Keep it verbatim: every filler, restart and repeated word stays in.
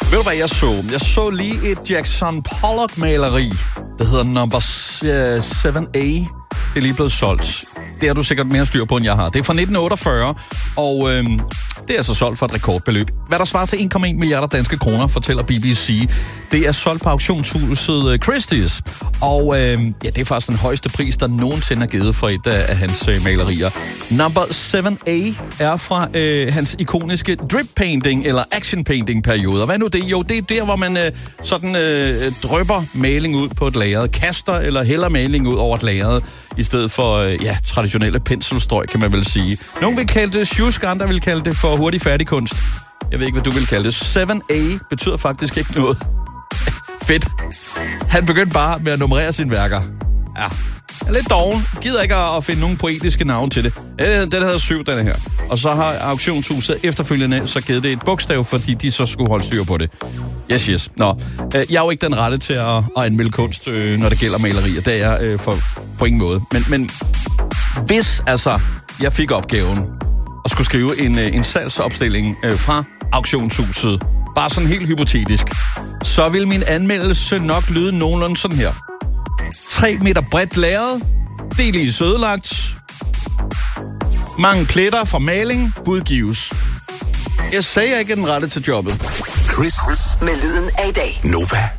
Ved du hvad jeg så? Jeg så lige et Jackson Pollock-maleri, der hedder number syv A. Det er lige blevet solgt. Det har du sikkert mere styr på, end jeg har. Det er fra nitten otteogfyrre, og øhm, det er altså solgt for et rekordbeløb. Hvad der svarer til en komma en milliarder danske kroner, fortæller B B C. Det er solgt på auktionshuset Christie's, og øhm, ja, det er faktisk den højeste pris, der nogensinde er givet for et af hans øh, malerier. Number syv A er fra øh, hans ikoniske drip painting eller action painting periode. Og hvad nu det? Jo, det er der, hvor man øh, sådan øh, drypper maling ud på et lærred, kaster eller hælder maling ud over et lærred, i stedet for, øh, ja, traditionelle penselstrøg, kan man vel sige. Nogle vil kalde det sjusk, andre vil kalde det for hurtig færdigkunst. Jeg ved ikke, hvad du vil kalde det. syv A betyder faktisk ikke noget. Fedt. Han begyndte bare med at nummerere sine værker. Ja, er lidt doven. Gider ikke at finde nogle poetiske navne til det. Den hedder syv, den her. Og så har auktionshuset efterfølgende så givet det et bogstav, fordi de så skulle holde styr på det. Yes, yes. Nå, jeg er jo ikke den rette til at, at anmelde kunst, øh, når det gælder malerier. Det er jeg øh, for, på ingen måde. Men, men hvis altså jeg fik opgaven at skulle skrive en, en salgsopstilling øh, fra auktionshuset, bare sådan helt hypotetisk, så vil min anmeldelse nok lyde nogenlunde sådan her. tre meter bredt lærred, delvis ødelagt, mange pletter fra maling, budgives. Jeg sagde, jeg ikke er den rette til jobbet. Chris med lyden af i dag. Nova.